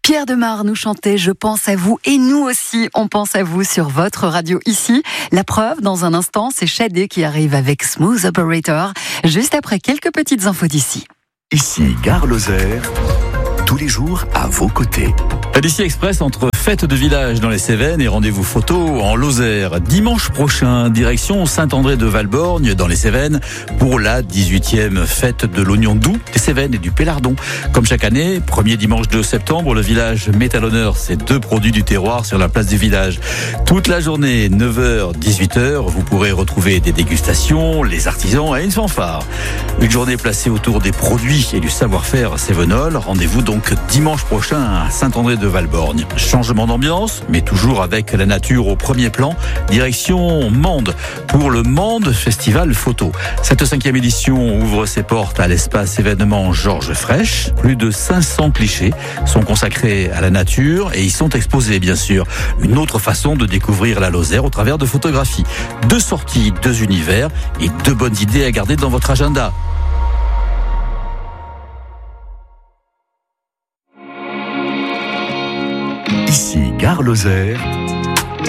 Pierre Demar nous chantait « Je pense à vous » et nous aussi, on pense à vous sur votre radio ici. La preuve, dans un instant, c'est Shadé qui arrive avec Smooth Operator, juste après quelques petites infos d'ici. Ici, Gare Lozère, tous les jours à vos côtés. D'ici Express entre fête de village dans les Cévennes et rendez-vous photo en Lozère. Dimanche prochain, direction Saint-André de Valborgne dans les Cévennes pour la 18e fête de l'oignon doux des Cévennes et du Pélardon. Comme chaque année, premier dimanche de septembre, le village met à l'honneur ses 2 produits du terroir sur la place du village. Toute la journée, 9h, 18h, vous pourrez retrouver des dégustations, les artisans et une fanfare. Une journée placée autour des produits et du savoir-faire cévenol. Rendez-vous donc dimanche prochain à Saint-André de Valborgne. Changement d'ambiance, mais toujours avec la nature au premier plan. Direction Mende pour le Mende Festival Photo. Cette 5e édition ouvre ses portes à l'espace événement Georges Frêche. Plus de 500 clichés sont consacrés à la nature et y sont exposés, bien sûr. Une autre façon de découvrir la Lozère au travers de photographies. 2 sorties, 2 univers et 2 bonnes idées à garder dans votre agenda. Ici, Gare Lozère,